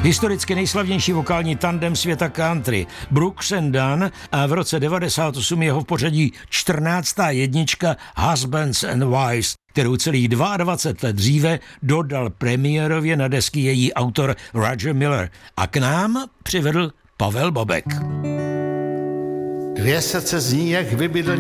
Historicky nejslavnější vokální tandem světa country Brooks and Dunn a v roce 98 jeho v pořadí 14. jednička Husbands and Wives, kterou celých 22 let dříve dodal premiérově na desky její autor Roger Miller a k nám přivedl Pavel Bobek. Dvě srdce zní jak vybydlený